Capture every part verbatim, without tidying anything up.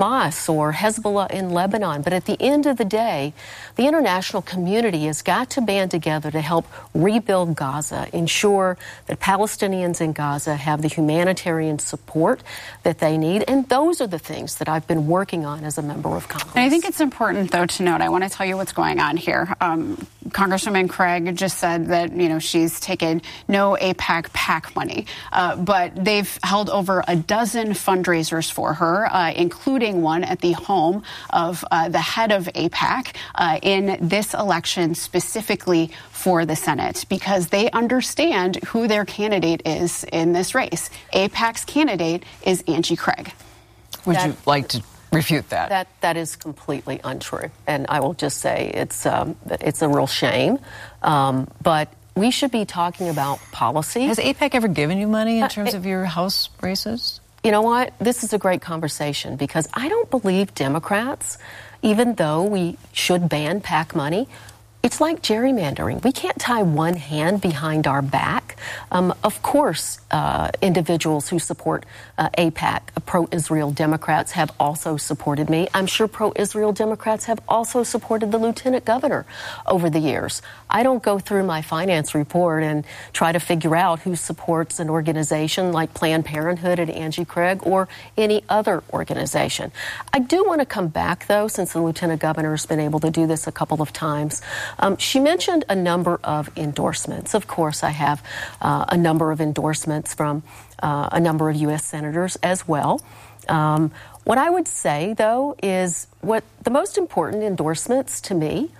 Hamas or Hezbollah in Lebanon. But at the end of the day, the international community has got to band together to help rebuild Gaza, ensure that Palestinians in Gaza have the humanitarian support that they need. And those are the things that I've been working on as a member of Congress. And I think it's important, though, to note, I want to tell you what's going on here. Um, Congresswoman Craig just said that, you know, she's taken no AIPAC PAC money, uh, but they've held over a dozen fundraisers for her, uh, including one at the home of uh, the head of AIPAC uh, in this election specifically for the Senate, because they understand who their candidate is in this race. AIPAC's candidate is Angie Craig. Would that, you like to refute that? That that is completely untrue, and I will just say it's um, it's a real shame. Um, but we should be talking about policy. Has AIPAC ever given you money in terms uh, of your House races? You know what? This is a great conversation because I don't believe Democrats, even though we should ban PAC money, it's like gerrymandering. We can't tie one hand behind our back. Um, of course, uh, individuals who support uh, AIPAC, uh, pro-Israel Democrats, have also supported me. I'm sure pro-Israel Democrats have also supported the lieutenant governor over the years. I don't go through my finance report and try to figure out who supports an organization like Planned Parenthood and Angie Craig or any other organization. I do want to come back, though, since the lieutenant governor has been able to do this a couple of times. Um, she mentioned a number of endorsements. Of course, I have uh, a number of endorsements from uh, a number of U S senators as well. Um, what I would say, though, is what the most important endorsements to me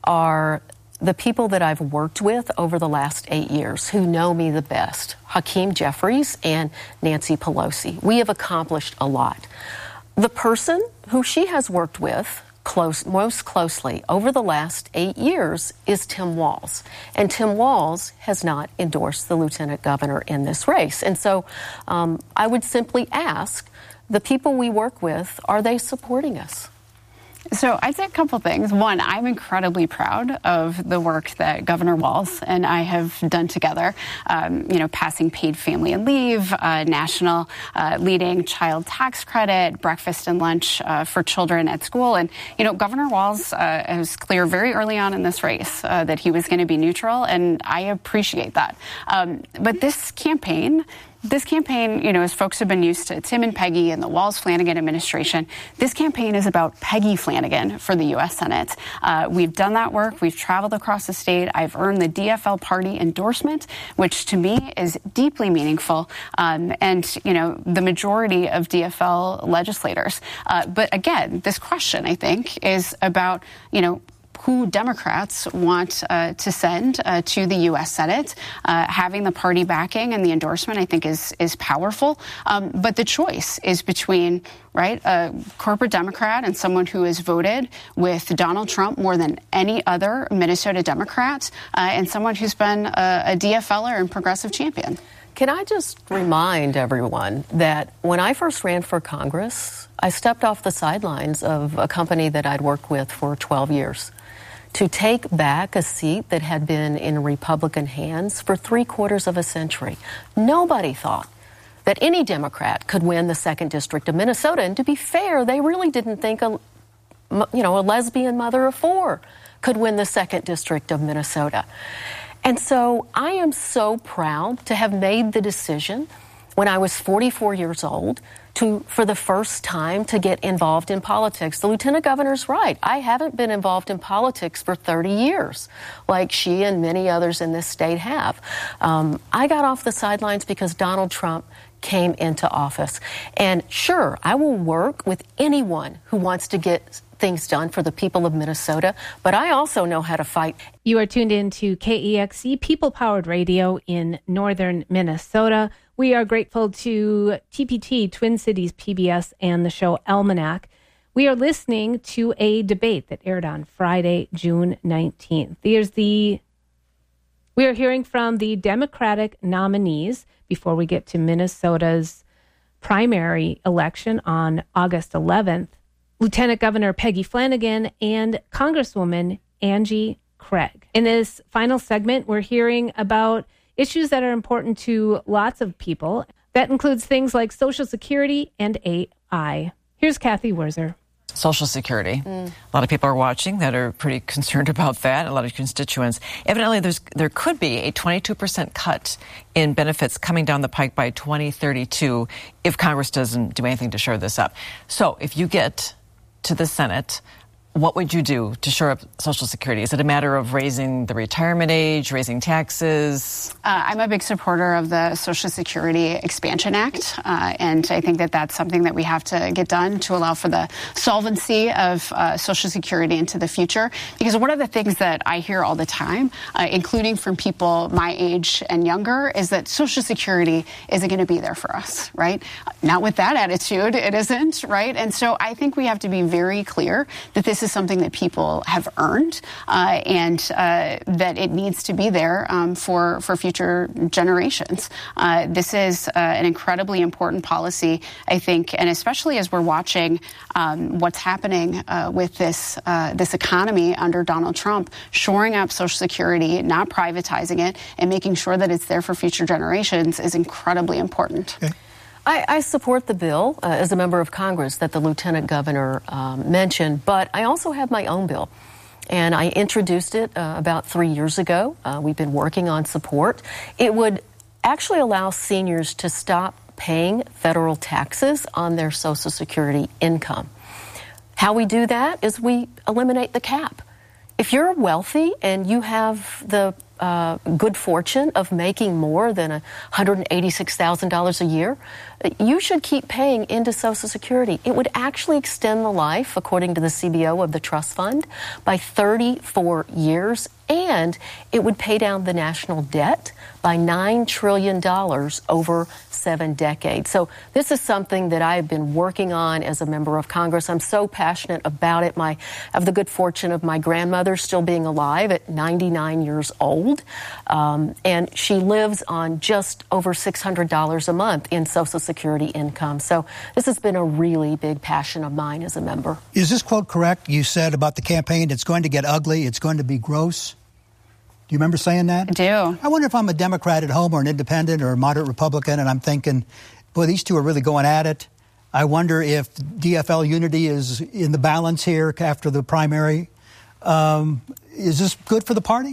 are the people that I've worked with over the last eight years who know me the best, Hakeem Jeffries and Nancy Pelosi. We have accomplished a lot. The person who she has worked with Close, most closely over the last eight years is Tim Walz. And Tim Walz has not endorsed the lieutenant governor in this race. And so um, I would simply ask the people we work with, are they supporting us? So I'd say a couple things. One, I'm incredibly proud of the work that Governor Walz and I have done together, um, you know, passing paid family and leave, uh, national uh, leading child tax credit, breakfast and lunch uh, for children at school. And, you know, Governor Walz uh, was clear very early on in this race uh, that he was going to be neutral, and I appreciate that. Um, but this campaign... This campaign, you know, as folks have been used to Tim and Peggy and the Walz-Flanagan administration, this campaign is about Peggy Flanagan for the U S Senate. Uh, we've done that work. We've traveled across the state. I've earned the D F L party endorsement, which to me is deeply meaningful. Um, and, you know, the majority of D F L legislators. Uh, but again, this question, I think, is about, you know, who Democrats want uh, to send uh, to the U S Senate. Uh, having the party backing and the endorsement, I think, is is powerful. Um, but the choice is between, right, a corporate Democrat and someone who has voted with Donald Trump more than any other Minnesota Democrat, uh, and someone who's been a, a D F L er and progressive champion. Can I just remind everyone that when I first ran for Congress, I stepped off the sidelines of a company that I'd worked with for twelve years. To take back a seat that had been in Republican hands for three quarters of a century. Nobody thought that any Democrat could win the second district of Minnesota. And to be fair, they really didn't think a, you know, a lesbian mother of four could win the second district of Minnesota. And so I am so proud to have made the decision when I was forty-four years old to, for the first time, to get involved in politics. The lieutenant governor's right. I haven't been involved in politics for thirty years, like she and many others in this state have. Um, I got off the sidelines because Donald Trump came into office. And sure, I will work with anyone who wants to get things done for the people of Minnesota, but I also know how to fight. You are tuned in to K E X E, People-Powered Radio in northern Minnesota. We are grateful to T P T, Twin Cities P B S, and the show Almanac. We are listening to a debate that aired on Friday, June nineteenth. There's the, we are hearing from the Democratic nominees before we get to Minnesota's primary election on August eleventh. Lieutenant Governor Peggy Flanagan and Congresswoman Angie Craig. In this final segment, we're hearing about issues that are important to lots of people. That includes things like Social Security and A I. Here's Kathy Wurzer. Social Security. Mm. A lot of people are watching that are pretty concerned about that. A lot of constituents. Evidently, there's there could be a twenty-two percent cut in benefits coming down the pike by twenty thirty-two if Congress doesn't do anything to shore this up. So if you get to the Senate, what would you do to shore up Social Security? Is it a matter of raising the retirement age, raising taxes? Uh, I'm a big supporter of the Social Security Expansion Act, uh, and I think that that's something that we have to get done to allow for the solvency of uh, Social Security into the future. Because one of the things that I hear all the time, uh, including from people my age and younger, is that Social Security isn't going to be there for us, right? Not with that attitude, it isn't, right? And so I think we have to be very clear that this is something that people have earned uh, and uh, that it needs to be there um, for, for future generations. Uh, this is uh, an incredibly important policy, I think, and especially as we're watching um, what's happening uh, with this, uh, this economy under Donald Trump, shoring up Social Security, not privatizing it, and making sure that it's there for future generations is incredibly important. Okay. I, I support the bill uh, as a member of Congress that the Lieutenant Governor um, mentioned, but I also have my own bill. And I introduced it uh, about three years ago. Uh, we've been working on support. It would actually allow seniors to stop paying federal taxes on their Social Security income. How we do that is we eliminate the cap. If you're wealthy and you have the uh, good fortune of making more than one hundred eighty-six thousand dollars a year, you should keep paying into Social Security. It would actually extend the life, according to the C B O of the trust fund, by thirty-four years, and it would pay down the national debt by nine trillion dollars over seven decades. So this is something that I've been working on as a member of Congress. I'm so passionate about it. My, I have the good fortune of my grandmother still being alive at ninety-nine years old, um, and she lives on just over six hundred dollars a month in Social Security income. So this has been a really big passion of mine as a member. Is this quote correct? You said about the campaign, it's going to get ugly, it's going to be gross. Do you remember saying that? I do. I wonder if I'm a Democrat at home or an independent or a moderate Republican, and I'm thinking, boy, these two are really going at it. I wonder if D F L unity is in the balance here after the primary. Um, is this good for the party?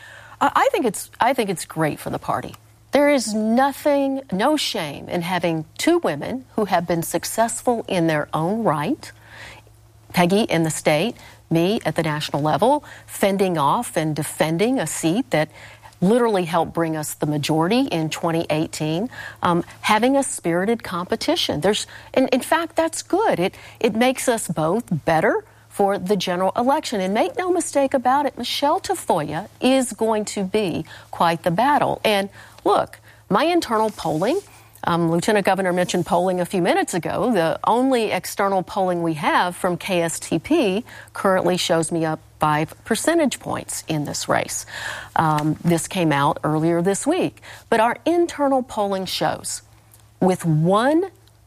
I think it's I think it's great for the party. There is nothing, no shame in having two women who have been successful in their own right, Peggy in the state, me at the national level, fending off and defending a seat that literally helped bring us the majority in twenty eighteen, um, having a spirited competition. There's, in, in fact, that's good. It it makes us both better for the general election. And make no mistake about it, Michelle Tafoya is going to be quite the battle. And look, my internal polling, um, Lieutenant Governor mentioned polling a few minutes ago. The only external polling we have from K S T P currently shows me up five percentage points in this race. Um, this came out earlier this week. But our internal polling shows with one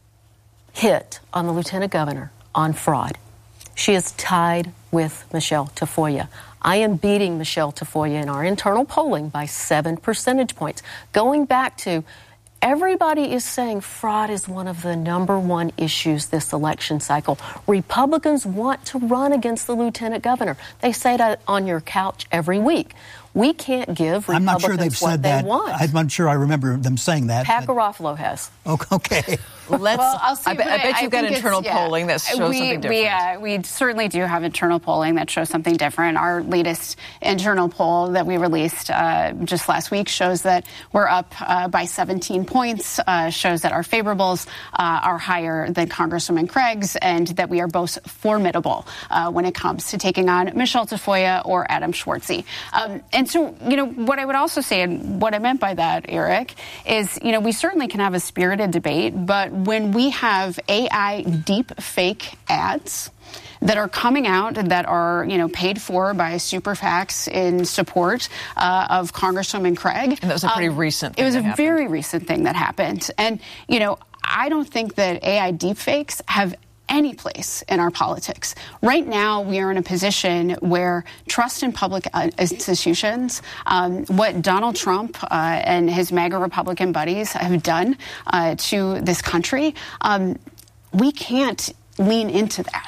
hit on the Lieutenant Governor on fraud, she is tied with Michelle Tafoya. I am beating Michelle Tafoya in our internal polling by seven percentage points. Going back to everybody is saying fraud is one of the number one issues this election cycle. Republicans want to run against the Lieutenant Governor. They say that on your couch every week. We can't give Republicans I'm not sure they've what said they that. want. I'm not sure I remember them saying that. Pat Garofalo has. Okay. Let's. Well, I'll see, I, bet, I bet you've got internal yeah. polling that shows we, something different. We, uh, we certainly do have internal polling that shows something different. Our latest internal poll that we released uh, just last week shows that we're up uh, by seventeen points, uh, shows that our favorables uh, are higher than Congresswoman Craig's, and that we are both formidable uh, when it comes to taking on Michelle Tafoya or Adam Schwartzy. Um, and so, you know, what I would also say, and what I meant by that, Eric, is, you know, we certainly can have a spirited debate, but when we have A I deep fake ads that are coming out that are, you know, paid for by super PACs in support uh, of Congresswoman Craig. And that was a pretty um, recent thing It was a happened. very recent thing that happened. And, you know, I don't think that A I deepfakes have any place in our politics. Right now, we are in a position where trust in public uh, institutions, um, what Donald Trump uh, and his MAGA Republican buddies have done uh, to this country, um, we can't lean into that.